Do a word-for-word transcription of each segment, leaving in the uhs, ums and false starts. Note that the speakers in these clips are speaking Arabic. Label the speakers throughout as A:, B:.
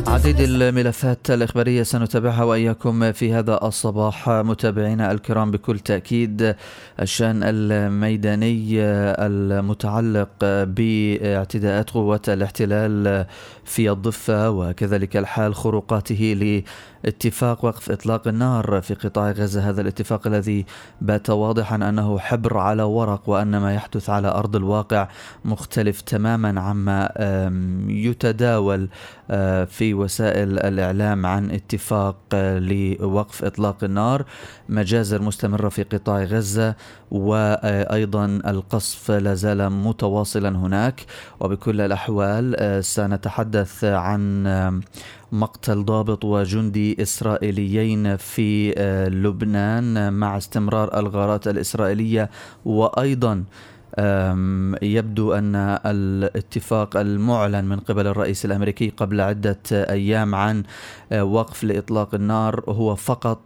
A: عديد الملفات الإخبارية سنتابعها وإياكم في هذا الصباح متابعينا الكرام. بكل تأكيد الشأن الميداني المتعلق باعتداءات قوات الاحتلال في الضفة وكذلك الحال خروقاته لاتفاق وقف إطلاق النار في قطاع غزة، هذا الاتفاق الذي بات واضحا أنه حبر على ورق وأن ما يحدث على أرض الواقع مختلف تماما عما يتداول في وسائل الإعلام عن اتفاق لوقف إطلاق النار. مجازر مستمرة في قطاع غزة وأيضا القصف لازال متواصلا هناك، وبكل الأحوال سنتحدث عن مقتل ضابط وجندي إسرائيليين في لبنان مع استمرار الغارات الإسرائيلية، وأيضا يبدو أن الاتفاق المعلن من قبل الرئيس الأمريكي قبل عدة أيام عن وقف لإطلاق النار هو فقط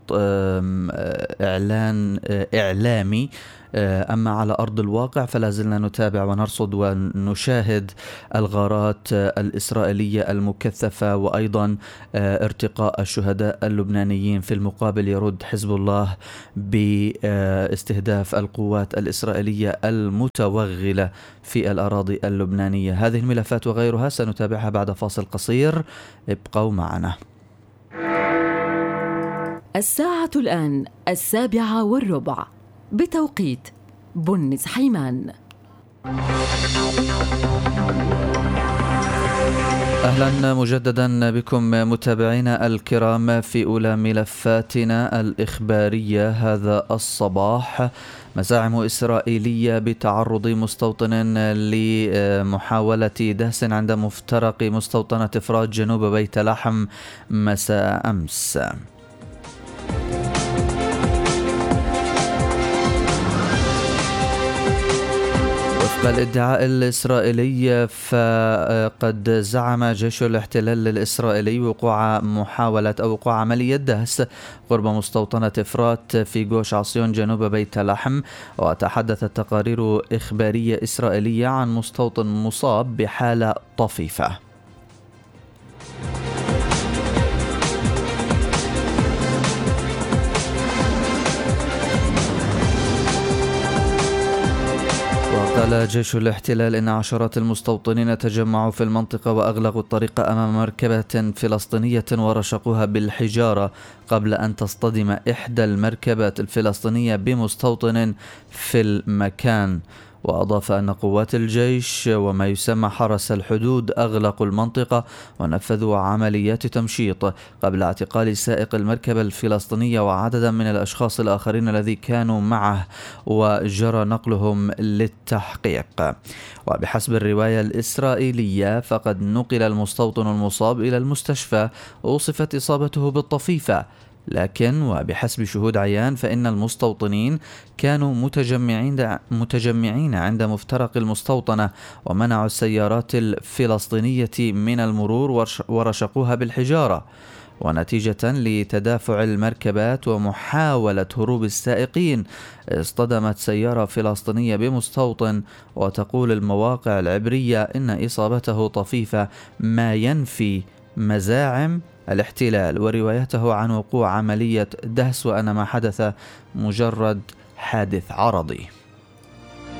A: إعلان إعلامي، أما على أرض الواقع فلا زلنا نتابع ونرصد ونشاهد الغارات الإسرائيلية المكثفة وأيضا ارتقاء الشهداء اللبنانيين. في المقابل يرد حزب الله باستهداف القوات الإسرائيلية المتوغلة في الأراضي اللبنانية. هذه الملفات وغيرها سنتابعها بعد فاصل قصير، ابقوا معنا.
B: الساعة الآن السابعة والربع بتوقيت بنس حيمان.
A: أهلا مجددا بكم متابعينا الكرام في أولى ملفاتنا الإخبارية هذا الصباح. مزاعم إسرائيلية بتعرض مستوطن لمحاولة دهس عند مفترق مستوطنة إفرات جنوب بيت لحم مساء أمس. بالادعاء الإسرائيلي فقد زعم جيش الاحتلال الإسرائيلي وقوع محاولة أو وقوع عملية دهس قرب مستوطنة إفرات في جوش عصيون جنوب بيت لحم، وتحدثت تقارير إخبارية إسرائيلية عن مستوطن مصاب بحالة طفيفة. قال جيش الاحتلال إن عشرات المستوطنين تجمعوا في المنطقة وأغلقوا الطريق أمام مركبة فلسطينية ورشقوها بالحجارة قبل أن تصطدم إحدى المركبات الفلسطينية بمستوطن في المكان. وأضاف أن قوات الجيش وما يسمى حرس الحدود أغلقوا المنطقة ونفذوا عمليات تمشيط قبل اعتقال سائق المركبة الفلسطينية وعددا من الأشخاص الآخرين الذي كانوا معه، وجرى نقلهم للتحقيق. وبحسب الرواية الإسرائيلية فقد نقل المستوطن المصاب إلى المستشفى ووصفت إصابته بالطفيفة، لكن وبحسب شهود عيان فإن المستوطنين كانوا متجمعين متجمعين عند مفترق المستوطنة ومنعوا السيارات الفلسطينية من المرور ورشقوها بالحجارة. ونتيجة لتدافع المركبات ومحاولة هروب السائقين اصطدمت سيارة فلسطينية بمستوطن، وتقول المواقع العبرية إن إصابته طفيفة، ما ينفي مزاعم الاحتلال وروايته عن وقوع عملية دهس وأن ما حدث مجرد حادث عرضي.